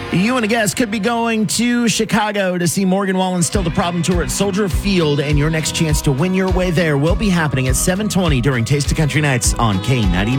You and a guest could be going to Chicago to see Morgan Wallen's Still the Problem tour at Soldier Field, and your next chance to win your way there will be happening at 7:20 during Taste of Country Nights on K99.